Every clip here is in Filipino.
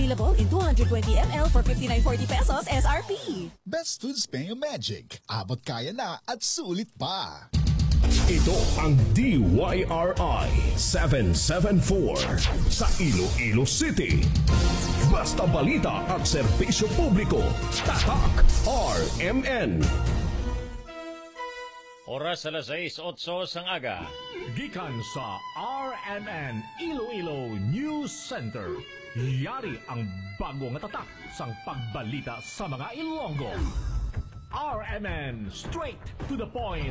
Available in 220 ml for 59.40 pesos SRP. Best Foods Payo Magic. Abot kaya na at sulit pa. Ito ang DYRI 774 sa Iloilo City. Basta balita at serbisyo publiko. Tatak RMN. Oras alas 6:08 sang aga. Gikan sa RMN Iloilo News Center. Yari ang bagong tatak sang pagbalita sa mga Ilonggo. RMN Straight to the Point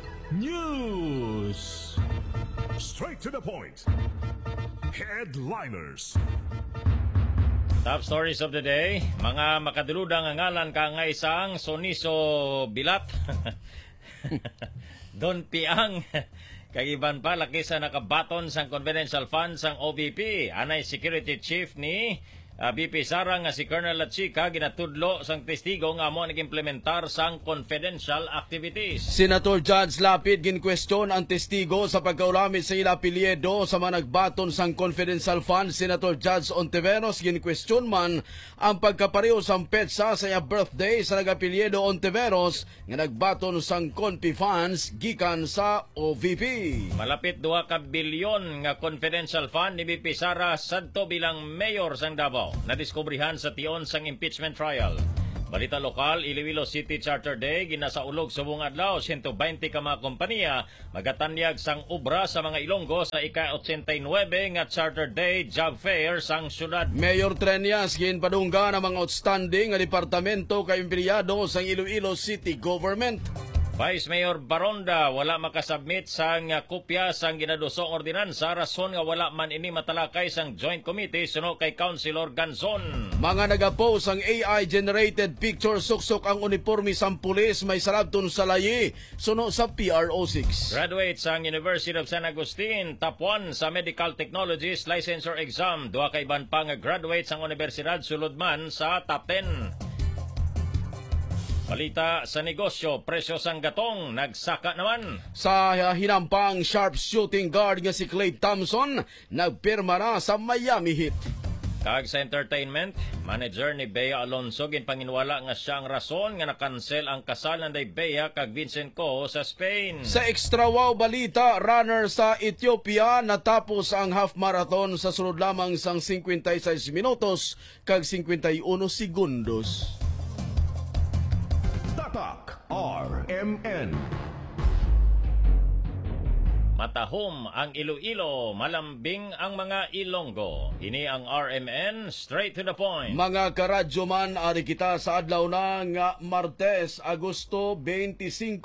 News. Straight to the point. Headliners. Top stories of the day. Mga makaduludang ang ngalan ka nga isang Soniso Bilat. Don Piang. Kagiban pa, laki sa nakabaton sang confidential funds sang OVP. Anay security chief ni BP Sara nga si Colonel Lachica ginatudlo sang testigo nga amo nag-implementar sang confidential activities. Senator Judge Lapid ginkwestiyon ang testigo sa pagkaulamit sa ila apelyido sa mga nagbaton sang confidential fund. Senator Judge Ontiveros ginkwestiyon man ang pagkapareho sang petsa sa iya birthday sa nag-apelyido Ontiveros nga nagbaton sang confi funds gikan sa OVP. Malapit 2 ka bilyon nga confidential fund ni BP Sara sadto bilang mayor sang Davao. Nadiskubrihan sa tion sang impeachment trial. Balita lokal, Iloilo City Charter Day, ginasaulog sa buong adlaw, 120 ka mga kompanya, magatanyag sang obra sa mga Ilonggo sa ika-89 nga Charter Day Job Fair sang syudad. Mayor Trenyas ginpadungga ng mga outstanding nga departamento kay empleyado sang Iloilo City Government. Vice Mayor Baronda wala makasubmit sang kopya sang ginadusong ordinansa rason nga wala man ini matalakay sang Joint Committee suno kay Councilor Ganzon. Mga nagapost ang AI-generated picture suksok ang uniforme sang pulis may sarabton sa layi suno sa PRO6. Graduate sang University of San Agustin, top 1 sa Medical Technologies licensure exam. Duha ka iban pa nga graduate sang Universidad sulod man sa top 10. Balita sa negosyo, presyo sang gatong nagsaka naman. Sa hinampang sharpshooting guard nga si Klay Thompson, nagpirma na sa Miami Heat. Kag sa entertainment, manager ni Bea Alonso ginpanginwala nga siya ang rason nga nakansel ang kasal ng Bea kag Vincent Co sa Spain. Sa extra wow balita, runner sa Ethiopia natapos ang half marathon sa sunod lamang sang 56 minutos kag 51 segundos. Tatak RMN. Matahom ang Iloilo, malambing ang mga Ilonggo. Ini ang RMN, straight to the point. Mga karadyo man, ari kita sa adlaw na nga Martes, Agosto 25,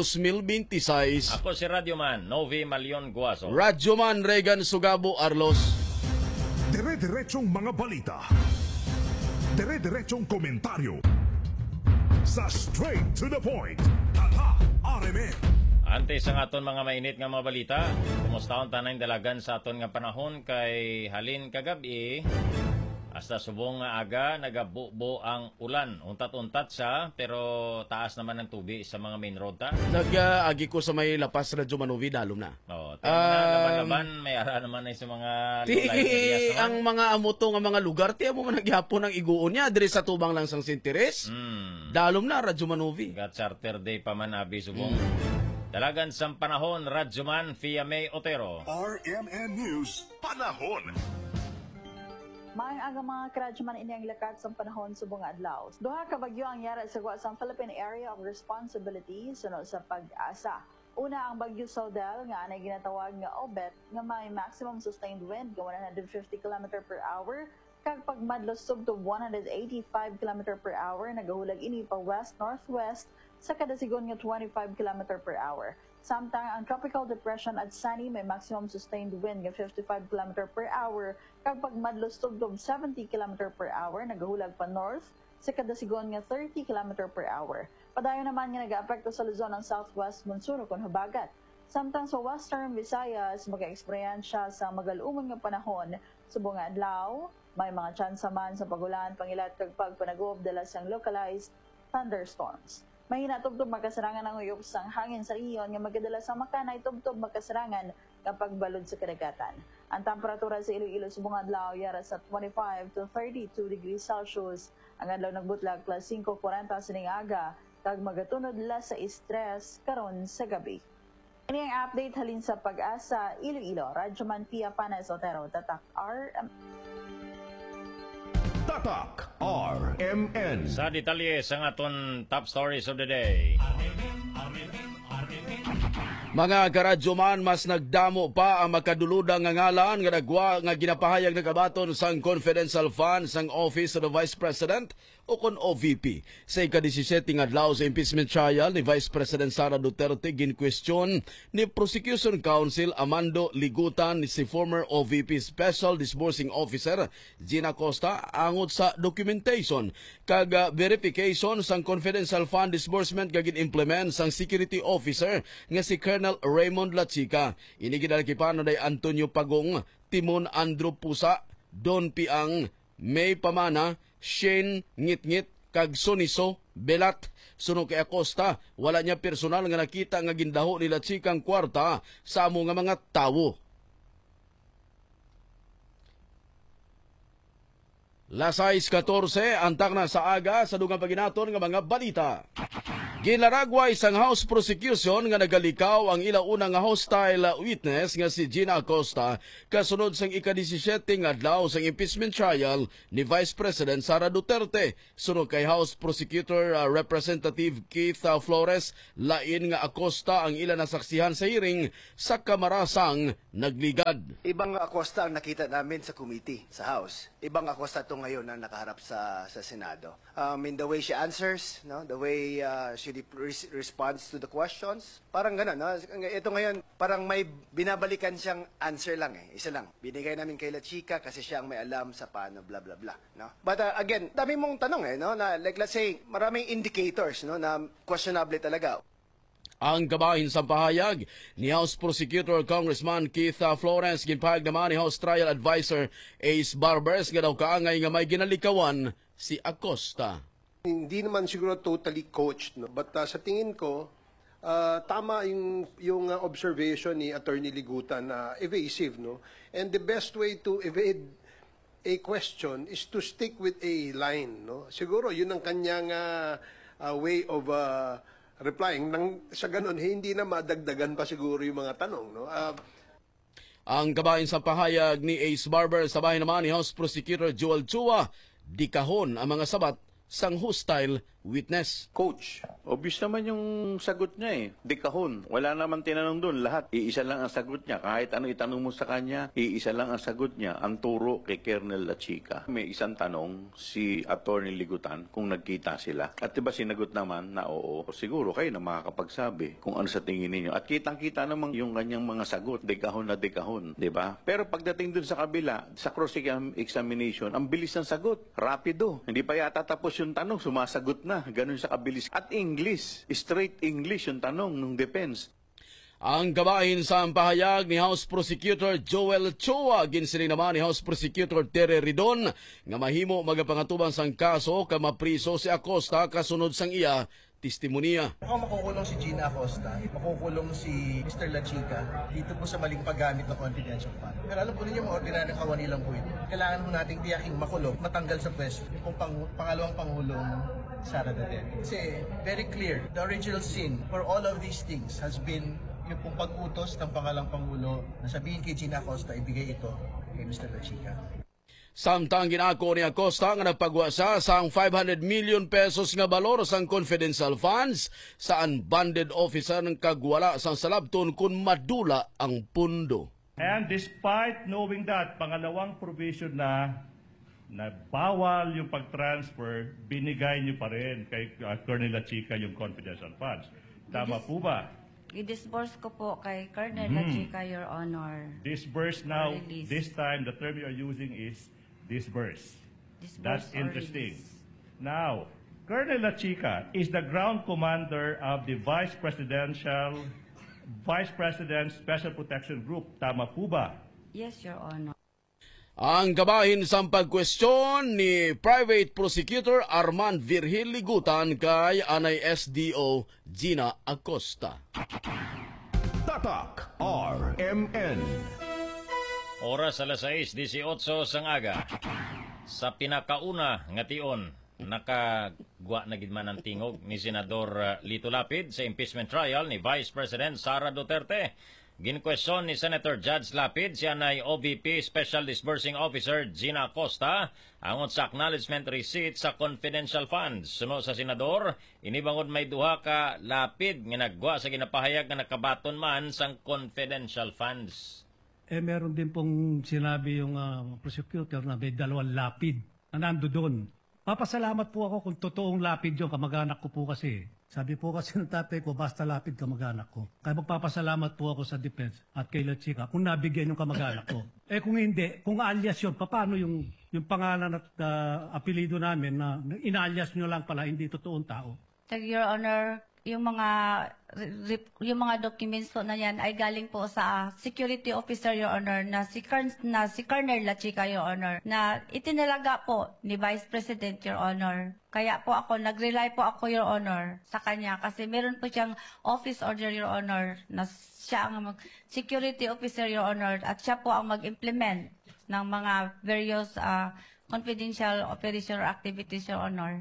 2026. Ako si Radyoman, Novi Malion Guaso. Radyoman Regan Sugabo Arlos. Dire-diretsong mga balita. Dire-diretsong komentaryo. Sa straight to the point. Tatak RMN. Antes sa aton mga mainit nga mga balita, kumusta ang tanay dalagan sa aton nga panahon kay halin kagabi, hasta subong nga aga, nagabubo ang ulan. Untat-untat siya, pero taas naman ang tubig sa mga main road ta. Nag-agi ko sa may lapas Radyo Manovi, dalom na. Oo, laban-laban, may ara naman na sa mga ang mga amuto nga mga lugar, tiya mo man nagyapon ang iguon niya, diri sa tubang lang sang Sinteres. Dalom na, Radyo Manovi. Got Charter Day pa man, abi subong. Dalagan sa panahon, Radyoman Fia May Otero. RMN News, panahon. Maayong aga mga karadyoman ini ang lakat sa panahon subong adlaw. Duha ka bagyo ang yara sa guwa sa Philippine Area of Responsibility sunod sa pag-asa. Una ang bagyo Saudel nga anay ginatawag nga Obet nga may maximum sustained wind nga 150 km per hour kag pagmadlos sub to 185 km per hour nagahulag ini pa west-northwest sa kada sigon nga 25 km per hour. Samtang ang tropical depression at Sani may maximum sustained wind nga 55 km per hour kag pagmadlos tugtog 70 km per hour nagahulag pa north sa kada sigon nga 30 km per hour. Padayon naman nga nag-aapekto sa Luzon ang southwest monsoon kon habagat. Samtang sa western Visayas mag-eksperyensya sa magalumon nga panahon subong nga adlaw, may mga tsansa man sa pagulan, pangilat kag pagpanagob dala sang localized thunderstorms. Mahina tubtob magkasarangan ang uyop sang hangin sa iyon nga magdala sa makanay tubtob magkasarangan kapag balod sa kadagatan. Ang temperatura sa Iloilo subong adlaw yara sa 25 to 32 degrees Celsius. Ang adlaw nagbutlag plus 5:40 sining aga kag magatunod la sa stress karon sa gabi. Ini ang update halin sa Pag-asa Iloilo. Radyoman Pia Panes Otero, Tatak Tatak RMN. Sa detalye sa aton top stories of the day. Mga karadyo man, mas nagdamo pa ang makaduludang nga ngalan nga nagwa nga ginapahayag na kabaton sang confidential fund sang Office of the Vice President o kon OVP. Sa ika-17 nga adlaw sa impeachment trial ni Vice President Sara Duterte ginkwestiyon ni Prosecution Counsel Amando Ligutan ni si former OVP Special Disbursing Officer Gina Costa angot sa documentation kag verification sang confidential fund disbursement nga gin-implement sang security officer nga si Colonel Raymond Lachica. Ini ginalakipano day Antonio Pagong, Timon Andrew Pusa, Don Piang, May Pamana, Shane Ngitngit, kag Soniso Belat. Suno kay Acosta, wala niya personal nga nakita nga gindaho ni Lachica ang kwarta sa amo nga mga tawo. Las 6:14, antak na sa aga sa dugang paginaton nga mga balita. Gilaragway sang House Prosecution nga nagalikaw ang ilauna nga hostile witness nga si Gina Acosta kasunod sang ika-17 nga adlaw sang impeachment trial ni Vice President Sara Duterte. Sunod kay House Prosecutor Representative Keith Flores, lain nga Acosta ang ila nasaksihan sa hearing sa kamarasang nagligad. Ibang Acosta ang nakita namin sa committee, sa House. Ibang Acosta ito ngayon na nakaharap sa Senado. In the way she answers, no, the way she responds to the questions, parang gano'n. No? Ito ngayon, parang may binabalikan siyang answer lang eh. Isa lang. Binigay namin kay Lachica kasi siya ang may alam sa paano, blah, blah, blah. No? But again, dami mong tanong eh. No? Na, like let's say, maraming indicators no, na questionable talaga. Ang kabahin sa pahayag ni House Prosecutor Congressman Keith Florence ginpahayag naman ni House Trial Advisor Ace Barbers nga daw kaangay nga may ginalikawan si Acosta. Hindi naman siguro totally coached, no? But sa tingin ko, tama yung observation ni Attorney Ligutan na evasive, no? And the best way to evade a question is to stick with a line, no? Siguro yun ang kanyang way of replying. Sa ganun, hindi na madagdagan pa siguro yung mga tanong, no? Ang kabahin sa pahayag ni Ace Barber, sabay naman ni House Prosecutor Joel Chua, dikahon ang mga sabat sang hostile witness. Coach, obvious naman yung sagot niya eh. Dekahon. Wala naman tinanong doon. Lahat. Iisa lang ang sagot niya. Kahit ano itanong mo sa kanya, iisa lang ang sagot niya. Ang turo kay Colonel Lachica. May isang tanong si Attorney Ligutan kung nagkita sila. At diba sinagot naman na oo. Siguro kayo na makakapagsabi kung ano sa tingin ninyo. At kitang-kita naman yung kanyang mga sagot. Dekahon na dekahon. Diba? Pero pagdating doon sa kabila, sa cross-examination, ang bilis ng sagot. Rapido. Hindi pa yata tapos yung tanong. Sumasagot na. Ganun sa kabilis. At English, straight English yung tanong ng defense. Ang kabahin sa pahayag ni House Prosecutor Joel Chua, ginsiling naman ni House Prosecutor Terry Ridon nga mahimo magapangatubang sang kaso ka mapriso si Acosta kasunod sang iya testimonya. Mukhang makukulong si Gina Acosta, makukulong si Mr. Lachica dito po sa maling paggamit ng confidential fund. Pero alam po ninyo mga ordinaryong kawanilang po ito. Kailangan po nating tiyaking makulong, matanggal sa pwesto. Yung pangalawang Pangulong Sara Duterte. Kasi very clear, the original sin for all of these things has been yung pong pag-utos ng pangalang Pangulo na sabihin kay Gina Acosta, ibigay ito kay Mr. Lachica. Samtang ginako ni Acosta nga nagpagwa siya sang 500 million pesos nga balor sang confidential funds sa unbonded officer ng kagwala sang salabton kung madula ang pundo. And despite knowing that, pangalawang provision na bawal yung pag-transfer, binigay niyo pa rin kay Colonel Lachica yung confidential funds. Tama po ba? I-disburse ko po kay Colonel Lachica, Your Honor. Disburse now, this time the term you're using is disburse. That's interesting. Now, Colonel Lachica is the ground commander of the Vice President's Special Protection Group. Tama po ba? Yes, Your Honor. Ang kabahin sa pagkwestiyon ni Private Prosecutor Arman Virgil Ligutan kay anay SDO Gina Acosta. Tatak RMN. Oras alas 6:18 sang aga. Sa pinakauna nga tion, nakagwa na gid man ang tingog ni Senador Lito Lapid sa impeachment trial ni Vice President Sara Duterte. Ginkwestiyon ni Senator Judge Lapid siya na OVP Special Disbursing Officer Gina Acosta angon sa acknowledgement receipt sa confidential funds. Suno sa senador, inibangod may duha ka lapid nga nagwa sa ginapahayag nga nakabaton man sang confidential funds. Meron din pong sinabi yung prosecutor na may 2 lapid na nando doon. Papasalamat po ako kung totoong lapid yung kamag-anak ko po kasi. Sabi po kasi ng tatay ko, basta lapid kamag-anak ko. Kaya magpapasalamat po ako sa defense at kay La Chica kung nabigyan yung kamag-anak ko. Kung hindi, kung alias yun, paano yung pangalan at apelido namin na inalias nyo lang pala, hindi totoong tao? Your Honor, yung mga documents po na yan ay galing po sa security officer, Your Honor, na si Colonel La Chica, Your Honor, na itinalaga po ni Vice President, Your Honor. Kaya po ako, nag-rely po ako, Your Honor, sa kanya kasi meron po siyang office order, Your Honor, na siya ang security officer, Your Honor, at siya po ang mag-implement ng mga various confidential operation or activities, Your Honor.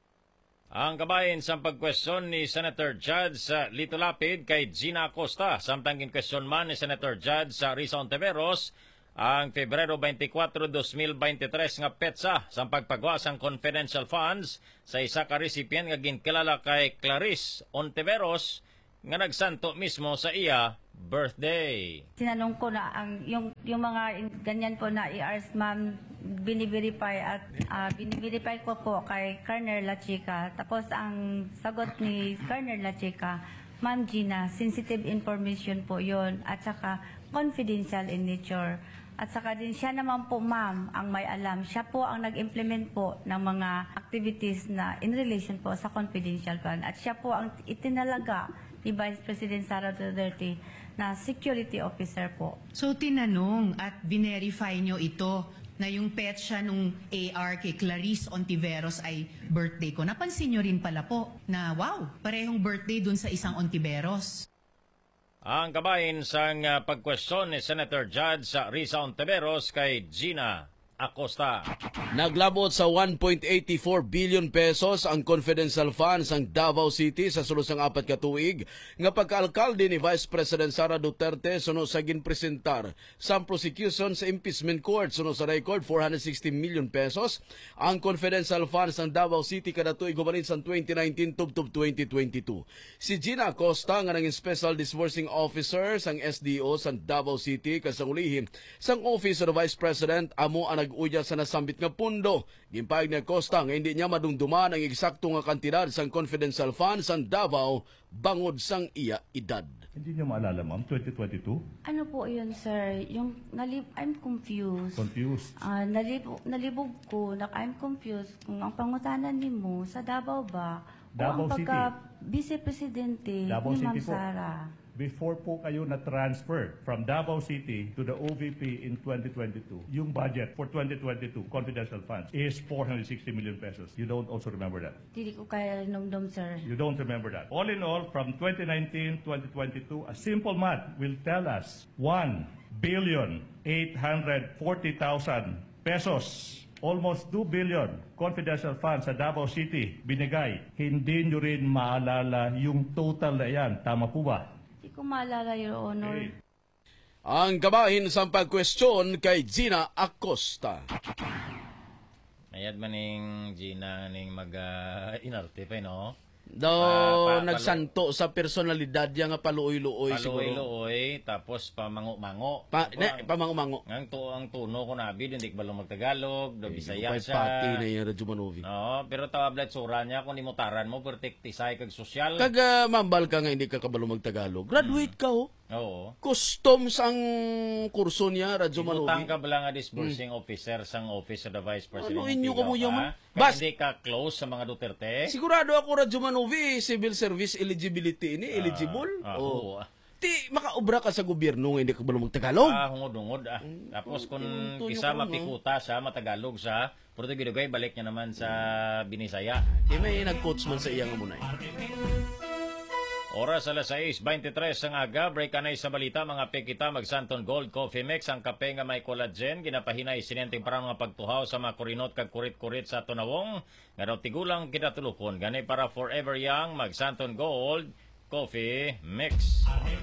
Ang kabahin sa pagkwestiyon ni Senator Judge Lito Lapid kay Gina Acosta, samtang ginkwestiyon man ni Senator Judge Risa Ontiveros ang Pebrero 24, 2023 nga petsa sa pagpagawa sang confidential funds sa isa ka recipient nga ginkilala kay Clarice Ontiveros nga nagsanto mismo sa iya birthday. Tinanong ko na yung mga ganyan po na ERs, ma'am, biniverify ko po kay Colonel La Chica. Tapos ang sagot ni Colonel La Chica, Ma'am Gina, sensitive information po yon at saka confidential in nature. At saka din siya naman po, ma'am, ang may alam. Siya po ang nag-implement po ng mga activities na in relation po sa confidential fund. At siya po ang itinalaga ni Vice President Sara Duterte na security officer po. So tinanong at binerify nyo ito na yung petsa nung AR kay Clarice Ontiveros ay birthday ko. Napansin nyo rin pala po na wow, parehong birthday dun sa isang Ontiveros. Ang kabahin sang pagkwestiyon ni Senator Judge Risa Ontiveros kay Gina Acosta. Naglabot sa 1.84 billion pesos ang confidential funds ang Davao City sa sulod sang 4 ka tuig nga pagkaalkalde ni Vice President Sara Duterte suno sa ginpresentar sa prosecution sa impeachment court suno sa record 460 million pesos ang confidential funds ang Davao City kada tuig gumanin sa 2019 tubtob 2022. Si Gina Acosta nga naging Special Disbursing Officer sang SDO sa Davao City kasangulihim sang Office of the Vice President amo ang nag-uya sa nasambit nga pundo. Gimpayag ni Acosta nga hindi niya madungduman ang eksakto nga kantidad sang confidential funds sang Davao bangod sang iya edad. Hindi niyo maalala, ma'am, 2022? Ano po yun, sir? I'm confused. Confused? Nalibog ko, I'm confused kung ang pangutanan ni mo sa Davao ba? Davao o ang City. pagka-vice-presidente ni Ma'am Sara? Before po kayo na-transfer from Davao City to the OVP in 2022, yung budget for 2022 confidential funds is 460 million pesos. You don't also remember that? Hindi ko kaya nomdom, sir. You don't remember that. All in all, from 2019, 2022, a simple math will tell us 1,840,000 pesos. Almost 2 billion confidential funds sa Davao City binigay. Hindi nyo rin maalala yung total na yan. Tama po ba? Hindi ko maalala, Your Honor. Okay. Ang kabahin sa pagkwestiyon kay Gina Acosta. Ayad maning Gina ning mag-inarte pa, no? Nagsanto sa personalidad niya nga paluoy-luoy siguro. Paluoy-luoy, tapos pamango-mango. Pamango-mango. Ang tuno ko nabi, hindi ko balong magtagalog, do Bisaya siya. Pati na yung Radyo Manovi. No, pero tawablat sura niya, kung imutaran mo, pertiktisay kag sosyal. Mambal ka nga, hindi ka kabalo magtagalog. Graduate ka, oh. Oo. Customs ang kurso niya, Radyo Manovi. Imutang ka bala nga disbursing officer sang Office of the Vice President. Ano inyo ka mo yaman? Hindi ka close sa mga Duterte? Sigurado ako, Radyo Manovi, civil service eligibility ini, eligible. Oo. Ti, makaobra ka sa gobyerno nga hindi ka balong magtagalog. Hungod-hungod. Tapos kung isa mapikuta sa matagalog sa, pero bidugay, balik niya naman sa Binisaya. Di may nag-coach man sa iyang amunay. Oras alas 6:23 ang aga, break anay sa balita, mga pekita mag-Santon Gold Coffee Mix, ang kape nga may collagen, ginapahinay sinenteng para mga pagtuhaw sa mga kurinot kag kurit-kurit sa tunawong, nga daw tigulang kinatulukon, gani para forever young, mag-Santon Gold Coffee Mix.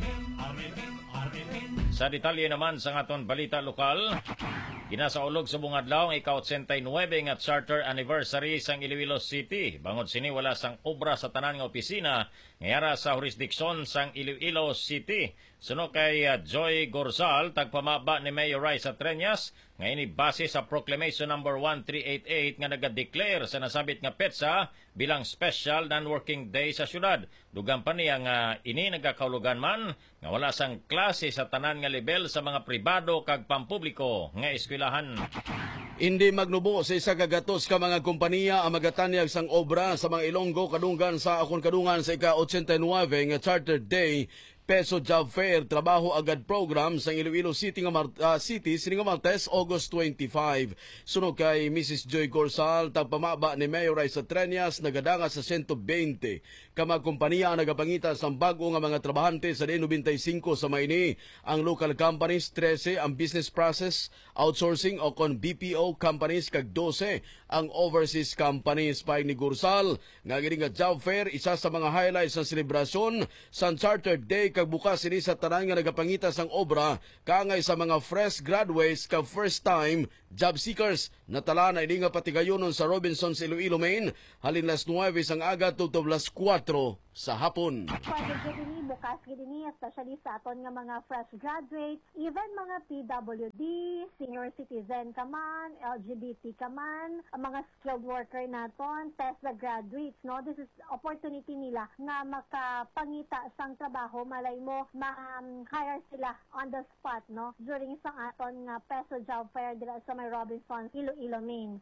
Sa detalye naman sa aton balita lokal, ginasaulog sa bungadlaw ang ika-89 nga charter anniversary sang Iloilo City. Bangod sini wala sang obra sa tanan nga opisina ngayara sa jurisdiksyon sang Iloilo City. Suno kay Joy Gorzal, tagpamaba ni Mayor Raisa Treñas, nga ini base sa Proclamation number 1388 nga naga-declare sa nasabit nga petsa bilang special non-working day sa syudad. Dugang pa niya nga ini nagakaulugan man nga wala sang klase sa tanan nga level sa mga pribado kag pampubliko nga eskwelahan. Hindi magnubo sa isa kagatos ka mga kompanya ang magatanyag sang obra sa mga Ilonggo kadunggan sa akon kadungan sa ika-89 nga Charter Day Peso Job Fair Trabaho Agad Program sa Iloilo City sining nga Martes, August 25. Sunog kay Mrs. Joy Gorzal, tagpamaba ni Mayor Raisa Treñas, nagadanga sa 120 ka mga kompanya ang nagapangita sa bago nga mga trabahante sa D95 sa Maini. Ang local companies 13, ang business process outsourcing o kon BPO companies kag 12 ang overseas companies. Payag ni Gorzal nga gini nga job fair isa sa mga highlights sa selebrasyon sa Charter Day kag bukas ini sa tanan nga nagapangita sang obra kaangay sa mga fresh graduates kag first time job seekers. Natala na ini nga patigayonon sa Robinsons Iloilo, Maine, halin las 9 sang aga tugtog las 4 sa hapon. Bukas gini especially sa aton nga mga fresh graduates, even mga PWD, senior citizen kaman, LGBT kaman, mga skilled worker naton, TESDA graduates, no? This is opportunity nila nga makapangita sang trabaho, malay mo ma-hire sila on the spot, no? During sa aton nga Peso Job Fair dila sa may Robinsons Iloilo, Maine.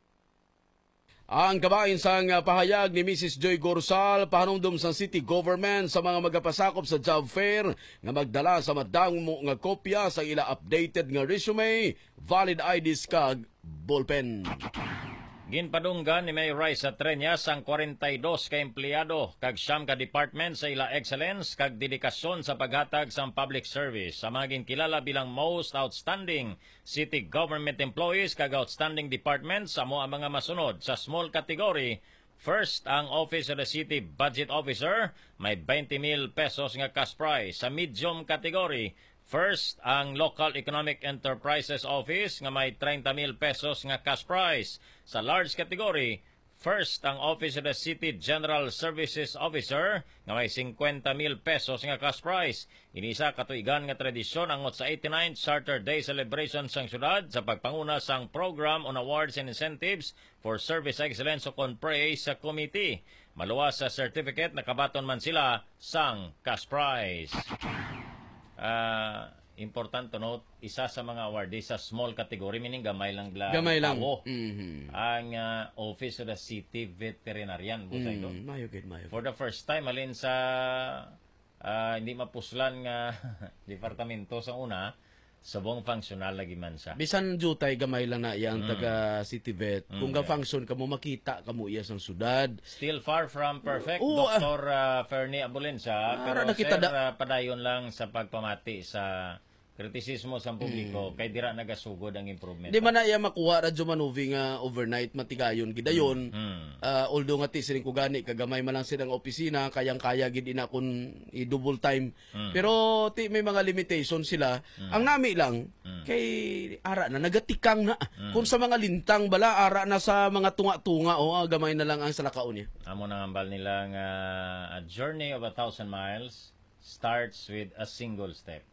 Ang kabahin sang pahayag ni Mrs. Joy Gorzal, pahanumdum sa city government sa mga magapasakop sa job fair nga magdala sa madamo nga kopya sa ila updated nga resume, valid IDs kag ballpen. Ginpadunggan ni Mayor Raisa Treñas ang 42 ka empleyado kag 9 ka department sa ila excellence kag dedikasyon sa paghatag sa public service. Sa mga ginkilala bilang most outstanding city government employees kag outstanding departments, amo ang mga masunod. Sa small category, first ang Office of the City Budget Officer, may 20,000 pesos nga cash prize. Sa medium category, first ang Local Economic Enterprises Office nga may 30,000 pesos nga cash prize. Sa large category, first ang Office of the City General Services Officer nga may 50,000 pesos nga cash prize. Inisa katuigan nga tradisyon ang sa 89th Charter Day celebration sang syudad sa pagpanguna sang Program on Awards and Incentives for Service Excellence o CONPRE sa committee. Maluwas sa certificate, nakabaton man sila sang cash prize. Important to note, isa sa mga awardees sa small category, meaning gamay lang. Ang Office of the City Veterinarian. For the first time, alin sa hindi mapuslan nga departamento sa una, subong functional lagi man sa. Bisan jutay gamay lang na iyang taga City Vet. Kung ga-function kamo makita kamo iya sang sudad. Still far from perfect, Dr. Fernie Abulensa, pero sir, padayon lang sa pagpamati sa kritisismo sa publiko kay dira nagasugod ang improvement. Di man na iya makuha radyo manuvi nga overnight matigayon gidayon. Although nga ti sining ko gani kagamay man lang silang opisina, kayang-kaya gid ina kun i-double time. Pero ti may mga limitation sila. Ang nami lang kay ara na nagatikang na. Kung sa mga lintang bala ara na sa mga tunga-tunga gamay na lang ang salakaon niya. Amo nang ambal nila nga a journey of 1,000 miles starts with a single step.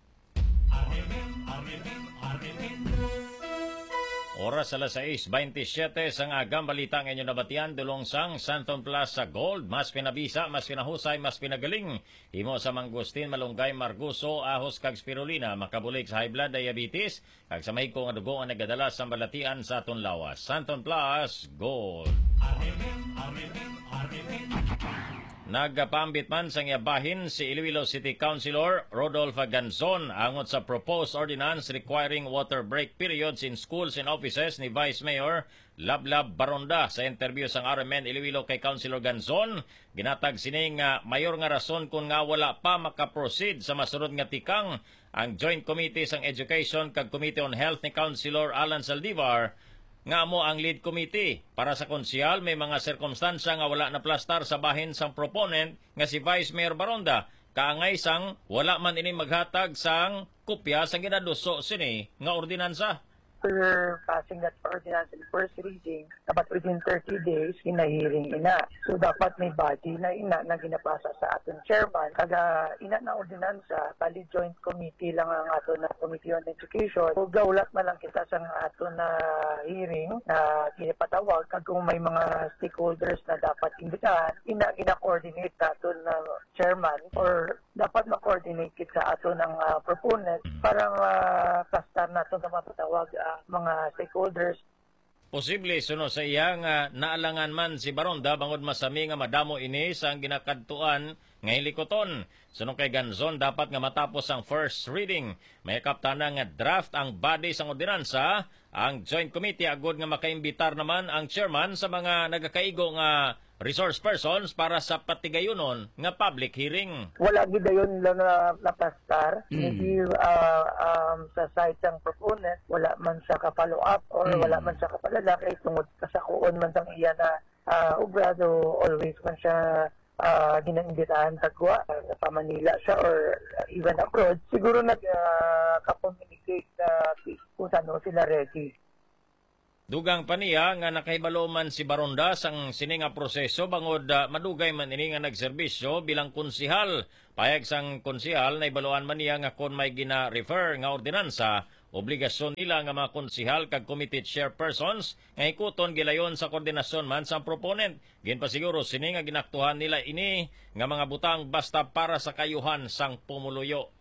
Oras alas 6:27 sang agang balita ng inyong nabatian dulong sang Santon Plaza Gold. Mas pinabisa, mas pinahusay, mas pinagaling. Himo sa Mangustin, Malunggay, Marguso, Ahos kag Spirulina, makabulik sa high blood diabetes kag sa mahigko nga dugo ang nagadala sa balatian sa aton lawas. Santon Plaza Gold. Nagpaambit man sang yabahin si Iloilo City Councilor Rodolfo Ganzon angot sa proposed ordinance requiring water break periods in schools and offices ni Vice Mayor Lablab Baronda. Sa interview sang RMN Iloilo kay Councilor Ganzon, ginatag sining mayor nga rason kung nga wala pa makaproceed sa masunod nga tikang ang Joint Committee sang Education kag Committee on Health ni Councilor Alan Saldivar nga mo ang lead committee. Para sa konsehal, may mga sirkumstansya nga wala na plastar sa bahin sang proponent nga si Vice Mayor Baronda. Kaangay sang wala man ini maghatag sang kopya sang ginaduso sini nga ordinansa. After passing that ordinance in first reading, dapat within 30 days, inahiring ina. So dapat may body na ina na ginapasa sa aton chairman. Kaga ina na ordinansa, bali joint committee lang ang aton na Committee on Education. So gaulat man lang kita sa aton na hearing na kinapatawag. Kag kung may mga stakeholders na dapat imbitahan, ina gina-coordinate aton na chairman or dapat ma-coordinate kita aton ng proponent para pastar naton sa mapatawag mga stakeholders. Posible suno sa iya nga naalangan man si Baronda bangod masami nga madamo ini sa ginakadtuan nga hilikoton. Suno kay Ganzon dapat nga matapos ang first reading. May kaptana nga draft ang body sang ordinansa. Ang Joint Committee agod nga makaimbitar naman ang chairman sa mga nagakaigo nga resource persons para sa patigayunon nga public hearing. Wala gid dayon lang na pastar. Maybe sa side ng proponent, wala man siya ka-follow up or wala man siya kapalala kay tungod kasakuon man sang iya na obrado always man siya ginaimbitahan sa kuwa sa Manila siya or even abroad. Siguro nag-communicate kung saan sila ready. Dugang pa niya nga nakahibalo man si Baronda sang sininga proseso bangod madugay man ini nga nagserbisyo bilang konsihal. Payag sang konsihal na ibaluan man niya nga kung may gina-refer nga ordinansa, obligasyon nila nga mga konsihal kag committee chairpersons nga ikuton gilayon sa koordinasyon man sa proponent. Gin pa siguro sini nga ginaktuhan nila ini nga mga butang basta para sa kayuhan sang pumuluyo.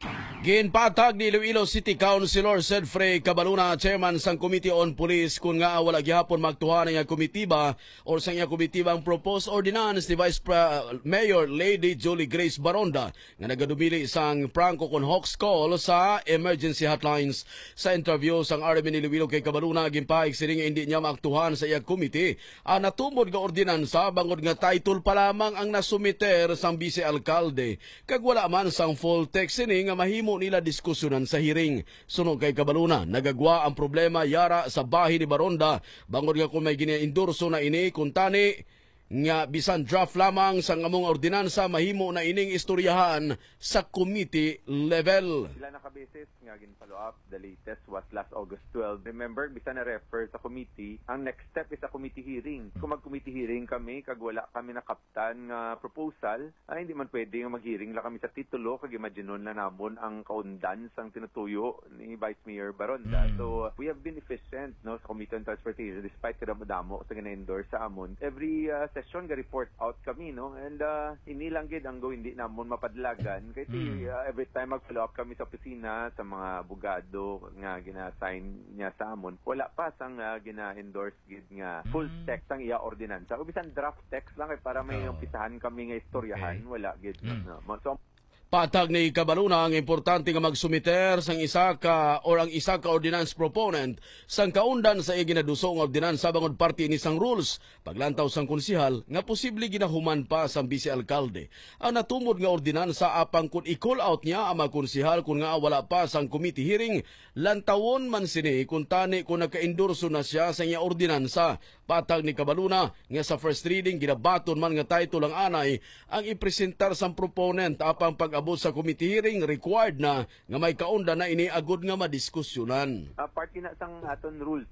Ginpatag ni Iloilo City Councilor Sedfrey Cabaluna, chairman sang Committee on Police, kung nga wala gihapon magtuhan nga komitiba o sang nga komitiba ang proposed ordinance ni Vice Mayor Lady Julie Grace Baronda nga nagadumili sang Franco con Hawks call sa emergency hotlines. Sa interview sang RMN Iloilo kay Cabaluna, ginpaig sini nga hindi niya magtuhan sa iya committee ang natumod nga ordinansa bangod nga title pa lamang ang nasumiter sang vice-alkalde kag wala man sang full text sini nga mahimo nila diskusyonan sa hearing. Sunog kay Cabaluna, nagagwa ang problema yara sa bahin ni Baronda bangod nga kung may gina-endorso na ini kung tani nga bisan draft lamang sa ngamong ordinansa mahimo na ining istoryahan sa committee level. Sila nakabasis nga gin-follow up, the latest was last August 12. Remember, bisan na refer sa committee, ang next step is a committee hearing. Kung mag-committee hearing kami, kag wala kami na kaptan nga proposal, ay hindi man pwede nga mag-hearing lang kami sa titulo, kag imaginon na namon ang kaundan sang tinutuyo ni Vice Mayor Baronda. So, we have been efficient sa Committee on Transportation despite kadamo-damo sa gina-endorse sa amon. Every session ga report out kami and inilang gid ang go hindi namon mapadlagan kasi every time mag-follow up kami sa opisina sa mga abogado nga gina-assign niya sa amon wala pa sang gina-endorse gid nga full text ang iya ordinansa o bisan draft text lang para may umpisahan kami nga istoryahan wala gid so Patag ni Cabaluna ang importante nga magsumiter sang isa ka ordinance proponent sang kaundan sa iginaduso nga ordinansa bangod parte ni sang rules paglantaw sang konsihal nga posible ginahuman pa sang vice-alkalde. Ang natumod nga ordinansa apang kun i-call out niya ang mga konsihal kun nga wala pa sang committee hearing lantawon man sini kun tani kun naka-endorso na siya sa iya ordinansa. Patag ni Cabaluna nga sa first reading ginabaton man nga title ang anay ang ipresentar sang proponent apang pag-abot sa committee hearing required na nga may kaunda na ini agud nga madiskusyonan. Party na sang aton rules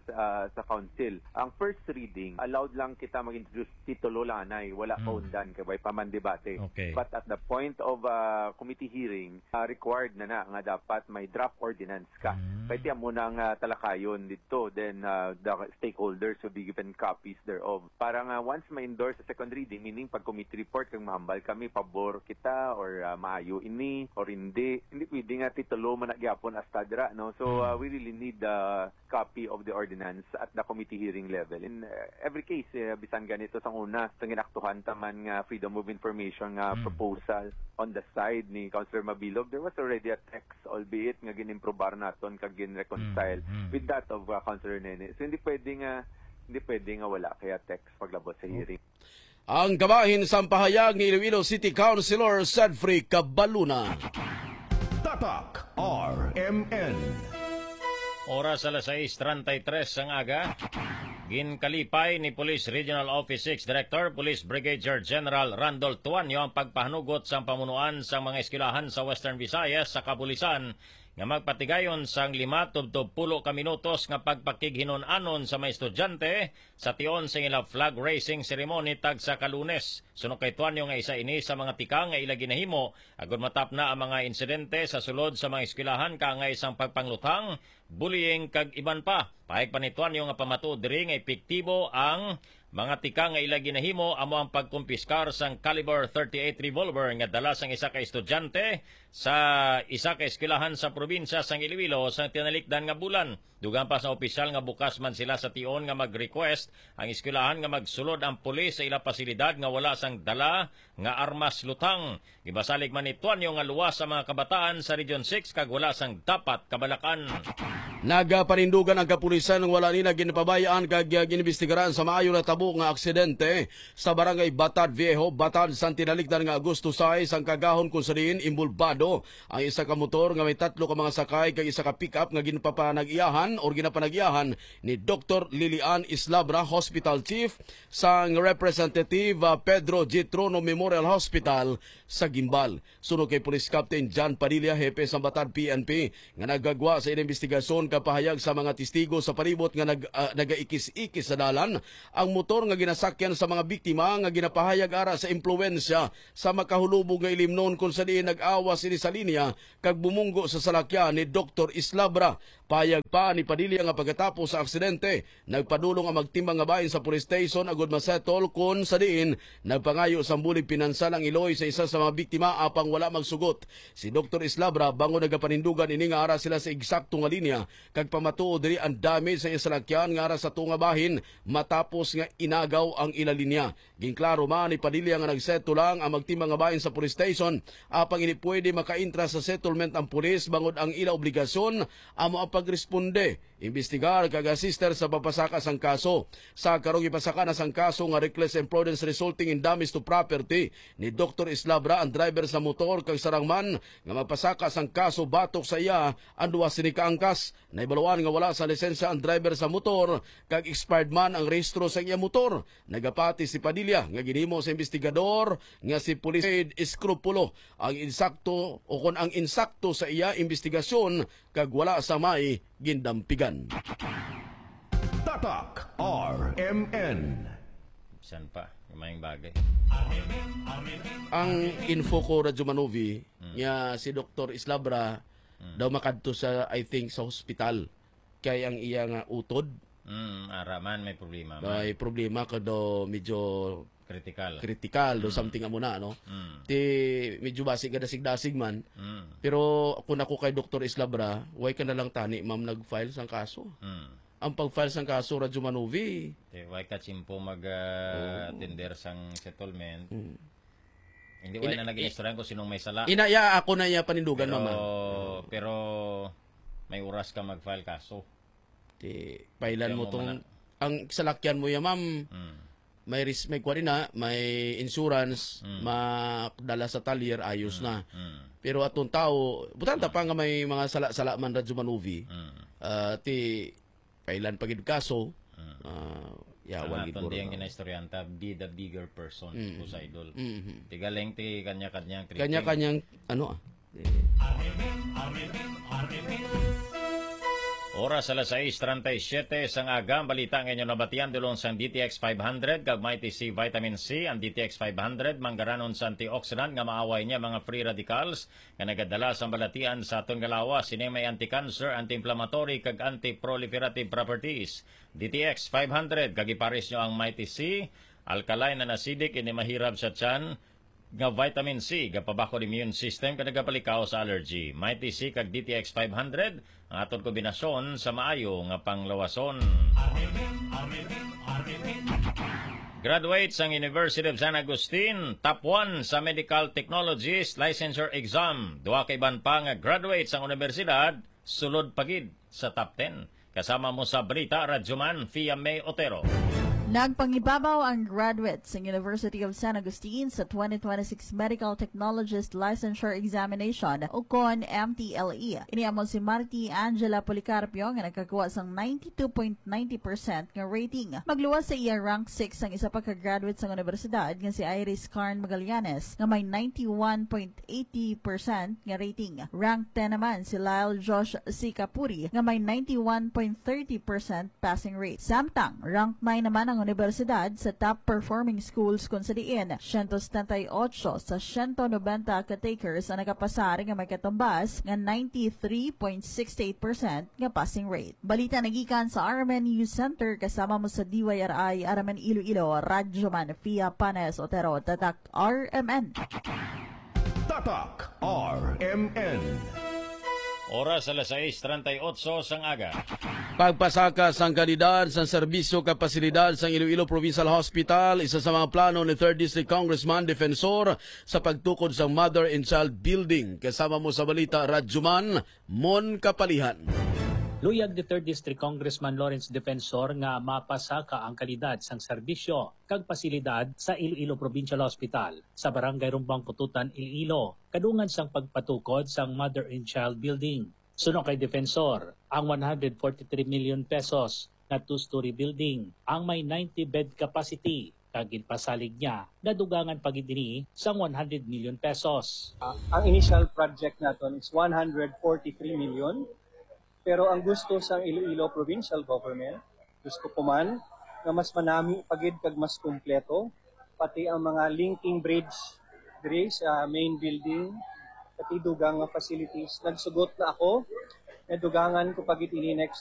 sa council. Ang first reading allowed lang kita mag-introduce titulo lang anay wala kaundan kay way paman debate. But at the point of committee hearing required na nga dapat may draft ordinance ka. Pwede mo nang talakayon dito then the stakeholders will be given copies thereof. Para nga once ma-endorse sa second reading, meaning pag committee report kang mahambal kami, pabor kita or maayo ini or hindi pwede nga titulo man nagyapon as tadra, no? So we really need the copy of the ordinance at the committee hearing level. In every case, bisan ganito sa una, sa ginaktuhan taman nga freedom of information nga proposal on the side ni Councilor Mabilog, there was already a text, albeit nga ginimprobar naton kag gin-reconcile with that of Councilor Nene. So hindi pwede nga wala kaya text paglabot sa hearing. Ang gabahin sa pahayag ni Iloilo City Councilor Sadfrey Cabaluna. Tatak RMN. Oras alas 6:33 ang aga. Ginkalipay ni Police Regional Office 6 Director Police Brigadier General Randolph Tuanyo ang pagpahanugot sa pamunuan sa mga eskwelahan sa Western Visayas sa kapulisan nga magpatigayon sang 5-10 ka minutos nga pagpakighinon-anon sa mga estudyante sa tion sa ila flag raising ceremony tag sa Kalunes. Suno kay Tuanyo nga isa ini sa mga tika nga ila ginahimo agud matap na ang mga insidente sa sulod sa mga eskwelahan kaangay isang pagpanglutang, bullying kag iban pa. Pahig pa ni Tuanyo nga pamatuod diri nga epektibo ang mga tika nga ila ginahimo amo ang pagkumpiskar sang caliber 38 revolver nga dala sang isa ka estudyante sa isa ka eskwelahan sa probinsya sang Iloilo sa tinalikdan nga bulan. Dugang pa sa opisyal nga bukas man sila sa tion nga mag-request ang eskwelahan nga magsulod ang pulis sa ila pasilidad nga wala sang dala nga armas lutang. Gibasalig man ni Tuanyo nga luwas sa mga kabataan sa Region 6 kag wala sang dapat kabalakan. Nagaparindugan ang kapulisan ng wala nila ginapabayaan kag ginibestigaran sa maayo na tabo nga aksidente sa barangay Batad Viejo, Batad, San Tinalikdan nga Agosto 6 ang kagahon kung sadiin imbulbado ang isa ka motor nga may 3 ka mga sakay kag isa ka pick-up nga ginapanag-iyahan ni Dr. Lilian Islabra, Hospital Chief sang Representative Pedro G. Trono Memorial Hospital sa Gimbal. Sunod kay Police Captain John Padilla, hepe sa Batad PNP, nga nagagwa sa investigasyon kapahayag sa mga testigo sa palibot nga nagaikis-ikis sa dalan ang motor nga ginasakyan sa mga biktima nga ginapahayag ara sa impluwensya sa makahulubog nga ilimnon kung saan nag-awas ini sa linya kag bumunggo sa salakyan ni Dr. Islabra. Payag pa ni Padilla nga pagkatapos sa aksidente, nagpadulong ang magtimbang nga bahin sa police station agud masetol kung sa diin nagpangayo sa bulig pinansal ang iloy sa isa sa mga biktima apang wala magsugot. Si Dr. Islabra bango nagapanindugan ini nga ara sila sa eksakto nga linya kag pamatuod diri ang damage sa isalakyan nga ara sa tunga bahin matapos nga inagaw ang ila linya. Ginklaro man ni Padilla nga nagseto lang ang magtimbang nga bahin sa police station apang ini pwede makaintra sa settlement ang pulis bangod ang ila obligasyon amo ang pagresponde, imbestigar kag asister sa papasaka sang kaso. Sa karong ipasaka na sang kaso nga reckless imprudence resulting in damage to property ni Dr. Islabra ang driver sa motor kag sarangman nga magpasaka sang kaso batok sa iya ang duwa sini kaangkas. Naibaluan nga wala sa lisensya ang driver sa motor kag expired man ang rehistro sa iya motor. Nagapati si Padilla nga ginhimo sa investigador nga si Police Escrupulo ang insakto o kon ang insakto sa iya investigasyon kag wala sa may gindampigan. Tatak RMN. San pa, yung bagay. Ang info ko Radyo Manovi nga si Dr. Islabra daw makadto sa I think sa hospital kay ang iya nga utod. Araman may problema. May problema kado medyo critical do something amo na no. Ti medyo basig dasig-dasig man. Pero kung ako kay Dr. Islabra, way ka na lang tani ma'am nag-file sang kaso. Ang pag-file sang kaso Radyo Manovi. Way ka chimpo mag-tender sang settlement. Hindi way na nag-istoryan ko sinong may sala. Inaya ako na iya panindugan mama. Pero may oras ka mag-file kaso. Ti pailan mo tong ang salakyan mo ya ma'am. May risk, may kwarina, may insurance, makdala sa talyer, ayos na. Pero atong tao, butanta pa nga may mga sala-sala man Radyo Manovi, ti pailan pagid kaso, yawan gid ko. Ang kinaistoryanta, be the bigger person, sa idol. Tigaling ti kanya-kanyang treatment. Kanya-kanyang, Oras alas 6:37 sa agang balita ngayon nabatian dulong sang DTX 500 kag Mighty C Vitamin C. Ang DTX 500 manggaranon sa antioxidant nga maaway niya mga free radicals nga nagadala sa balatian sa aton galawas. Sini may anti-cancer, anti-inflammatory kag anti-proliferative properties. DTX 500 kag ipares nyo ang Mighty C, alkaline and acidic, ini mahirap sa tiyan nga vitamin C, gapabako immune system kad nagapalikaw sa allergy. Mighty C kag DTX 500 ang aton kombinasyon sa maayo nga panglawason. Graduates ang University of San Agustin, top 1 sa Medical Technologies Licensure Exam. Duha kay ban pa nga graduates ang universidad, sulod pagid sa top 10. Kasama mo sa Balita, Radyoman, Fia May Otero. Nagpangibabaw ang graduates ng University of San Agustin sa 2026 Medical Technologist Licensure Examination o CON MTLE. Iniamon si Marty Angela Policarpio nga nagkakuha sang 92.90% nga rating. Magluwas sa iya rank 6 ang isa pa ka-graduate sa universidad nga si Iris Carn Magallanes nga may 91.80% nga rating. Rank 10 naman si Lyle Josh C. Capuri nga may 91.30% passing rate. Samtang rank 9 naman ang universidad sa top performing schools kung sa diin 178 sa 190 ka-takers ang nakapasar nga may katumbas nga 93.68% nga passing rate. Balita nagikan sa RMN News Center kasama mo sa DYRI RMN Iloilo, Radyoman Fia Panes Otero, Tatak RMN. Tatak RMN. Oras alas 6:38 sang aga. Pagpasaka sang kalidad sa serbisyo kapasilidad sa Iloilo Provincial Hospital, isa sa mga plano ni 3rd District Congressman Defensor sa pagtukod sa Mother and Child Building. Kasama mo sa Balita, Radyoman, Mon Kapalihan. Luyag ni 3rd District Congressman Lawrence Defensor nga mapasaka ang kalidad sang serbisyo kag pasilidad sa Iloilo Provincial Hospital sa Barangay Rumbang Pututan, Iloilo, kadungan sang pagpatukod sang Mother and Child Building. Suno kay Defensor, ang 143 million pesos na two-story building ang may 90-bed capacity kag ginpasalig niya nadugangan pagidini sang 100 million pesos. Ang initial project naton is 143 million. Pero ang gusto sa Iloilo Provincial Government, gusto ko man na mas manami pagid kag mas kumpleto, pati ang mga linking bridge diri sa main building, pati dugang nga facilities. Nagsugot na ako, na dugangan ko pagid ini next